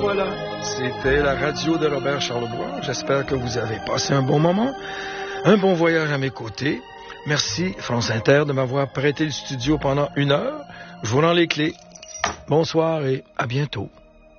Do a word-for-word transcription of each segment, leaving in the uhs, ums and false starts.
voilà, c'était la radio de Robert Charlebois. J'espère que vous avez passé un bon moment, un bon voyage à mes côtés. Merci, France Inter, de m'avoir prêté le studio pendant une heure. Je vous rends les clés. Bonsoir et à bientôt.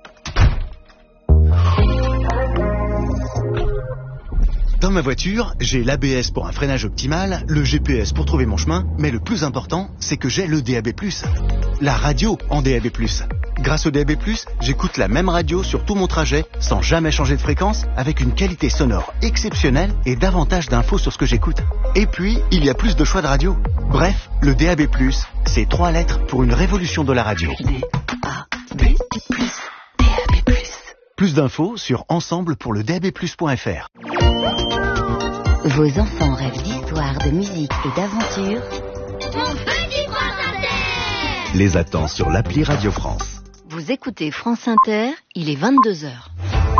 Dans ma voiture, j'ai l'A B S pour un freinage optimal, le G P S pour trouver mon chemin, mais le plus important, c'est que j'ai le D A B plus. La radio en D A B plus. Grâce au D A B plus, j'écoute la même radio sur tout mon trajet, sans jamais changer de fréquence, avec une qualité sonore exceptionnelle et davantage d'infos sur ce que j'écoute. Et puis, il y a plus de choix de radio. Bref, le D A B plus, c'est trois lettres pour une révolution de la radio. D A B plus. D A B plus. Plus d'infos sur ensemble pour le D A B plus point F R. Vos enfants rêvent d'histoire, de musique et d'aventure. Mon petit France Inter! Les attend sur l'appli Radio France. Vous écoutez France Inter, il est vingt-deux heures.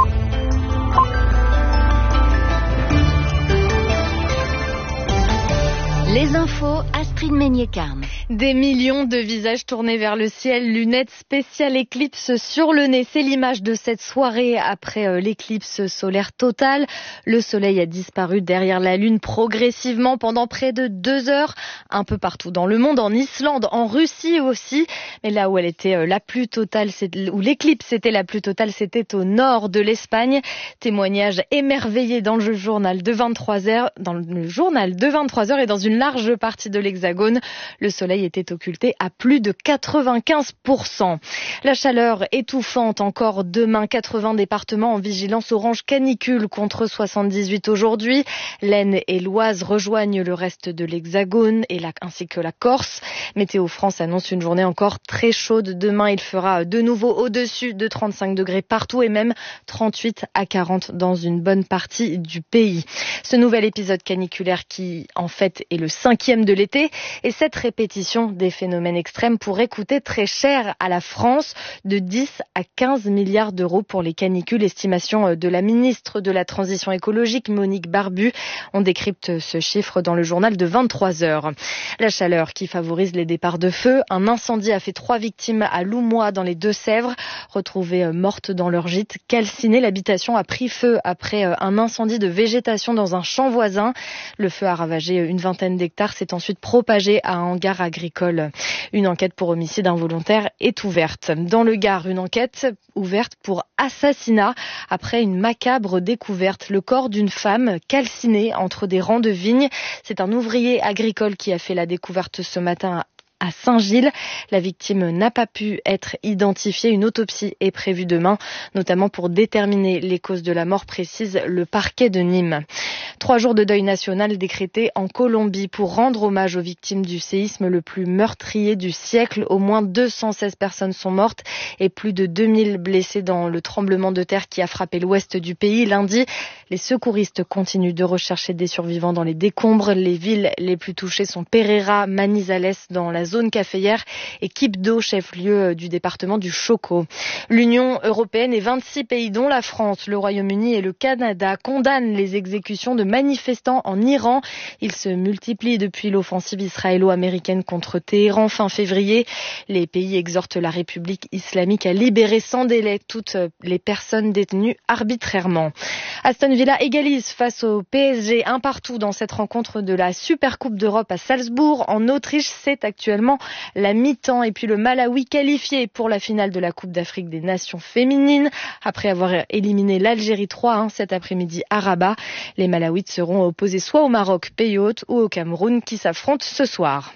Les infos, Astrid Meignet-Carne. Des millions de visages tournés vers le ciel, lunettes spéciales éclipse sur le nez. C'est l'image de cette soirée après l'éclipse solaire totale. Le soleil a disparu derrière la lune progressivement pendant près de deux heures, un peu partout dans le monde, en Islande, en Russie aussi. Mais là où elle était la plus totale, où l'éclipse était la plus totale, c'était au nord de l'Espagne. Témoignage émerveillé dans le journal de vingt-trois heures, dans le journal de vingt-trois heures et dans une large partie de l'Hexagone. Le soleil était occulté à plus de quatre-vingt-quinze pour cent. La chaleur étouffante encore demain, quatre-vingts départements en vigilance orange canicule contre soixante-dix-huit aujourd'hui. L'Aisne et l'Oise rejoignent le reste de l'Hexagone et la, ainsi que la Corse. Météo France annonce une journée encore très chaude. Demain, il fera de nouveau au-dessus de trente-cinq degrés partout et même trente-huit à quarante dans une bonne partie du pays. Ce nouvel épisode caniculaire qui, en fait, est le cinquième de l'été et cette répétition des phénomènes extrêmes pourrait coûter très cher à la France, de dix à quinze milliards d'euros pour les canicules. Estimation de la ministre de la Transition écologique, Monique Barbu. On décrypte ce chiffre dans le journal de vingt-trois heures. La chaleur qui favorise les départs de feu. Un incendie a fait trois victimes à Loumois dans les Deux-Sèvres. Retrouvées mortes dans leur gîte calciné, l'habitation a pris feu après un incendie de végétation dans un champ voisin. Le feu a ravagé une vingtaine d'hectares, s'est ensuite propagé à un hangar agricole. Une enquête pour homicide involontaire est ouverte. Dans le Gard, une enquête ouverte pour assassinat après une macabre découverte. Le corps d'une femme calcinée entre des rangs de vignes. C'est un ouvrier agricole qui a fait la découverte ce matin à Saint-Gilles. La victime n'a pas pu être identifiée. Une autopsie est prévue demain, notamment pour déterminer les causes de la mort, précise le parquet de Nîmes. Trois jours de deuil national décrétés en Colombie pour rendre hommage aux victimes du séisme le plus meurtrier du siècle. Au moins deux cent seize personnes sont mortes et plus de deux mille blessés dans le tremblement de terre qui a frappé l'ouest du pays. Lundi, les secouristes continuent de rechercher des survivants dans les décombres. Les villes les plus touchées sont Pereira, Manizales dans la zone caféière et Quibdó, chef-lieu du département du Chocó. L'Union européenne et vingt-six pays dont la France, le Royaume-Uni et le Canada condamnent les exécutions de manifestants en Iran. Ils se multiplient depuis l'offensive israélo-américaine contre Téhéran fin février. Les pays exhortent la République islamique à libérer sans délai toutes les personnes détenues arbitrairement. Aston Villa égalise face au P S G un partout dans cette rencontre de la Supercoupe d'Europe à Salzbourg. En Autriche, c'est actuellement la mi-temps. Et puis le Malawi qualifié pour la finale de la Coupe d'Afrique des Nations féminines. Après avoir éliminé l'Algérie trois à un cet après-midi à Rabat, les Malawites seront opposés soit au Maroc, pays hôte, ou au Cameroun qui s'affrontent ce soir.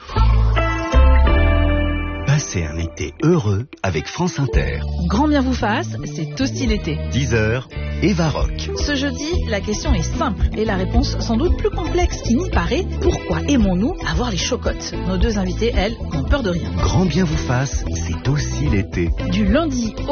Passez un été heureux avec France Inter. Grand bien vous fasse, c'est aussi l'été. dix heures, Eva Rock. Ce jeudi, la question est simple et la réponse sans doute plus complexe qu'il n'y paraît. Pourquoi aimons-nous avoir les chocottes? Nos deux invités, elles, n'ont peur de rien. Grand bien vous fasse, c'est aussi l'été. Du lundi